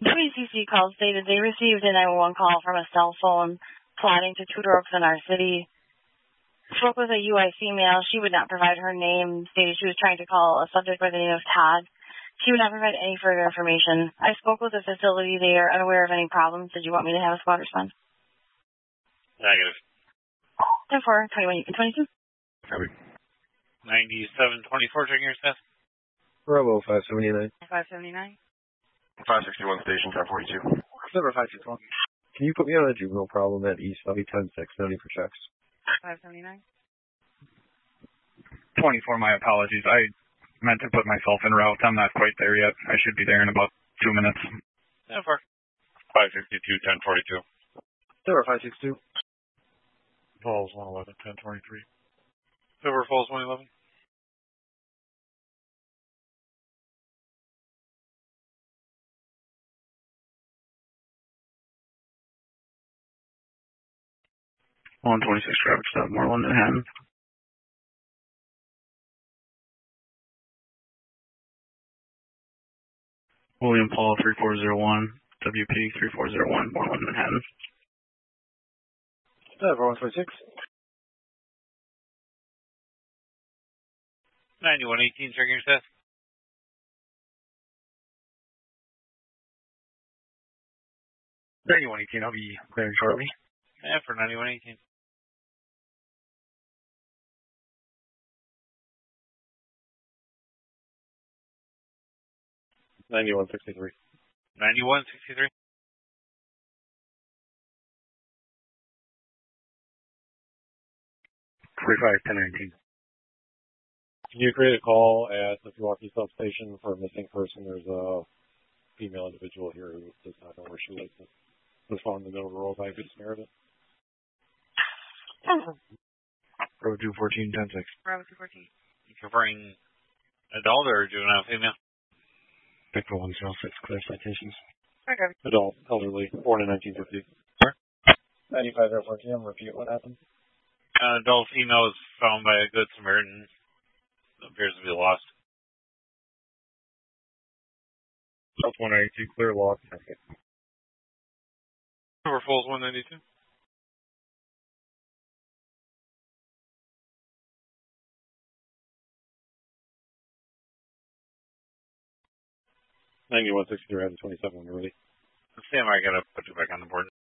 WCC call stated they received a 911 call from a cell phone plotting to tutor oaks in our city. Spoke with a UI female. She would not provide her name, stated she was trying to call a subject by the name of Todd. She would not provide any further information. I spoke with the facility. They are unaware of any problems. Did you want me to have a squad respond? Negative. 10-4, 21-22. Copy. 9724, checking your staff. Bravo 579. 579. 561 station, 1042. Number 561. Can you put me on a juvenile problem at East Lobby 10-6, noting for checks? 579. 24, my apologies. I meant to put myself en route. I'm not quite there yet. I should be there in about 2 minutes. 10-4. 562, 1042. Number 562. Falls 111, 1023. Silver Falls 111. $126 traffic stop, Moreland, Manhattan. William Paul 3401, WP 3401, Moreland, Manhattan. 126. 9118, checking your staff. 9118, I'll be clearing shortly. Yeah, for 9118. 9163. 9163. Can you create a call at the Milwaukee substation for a missing person? There's a female individual here who does not know where she lives. Was found in the middle of the road by a good Samaritan. Road 214, 10-6. Bravo 214. You covering adult or juvenile female? Victor 106, clear citations. Okay. Adult, elderly, born in 1950. 95-14, repeat what happened. Adult female is found by a good Samaritan. Appears to be lost. South 192, clear lost. Silver Falls 192. 9163 has a 27 when you're ready. Sam, I gotta put you back on the board.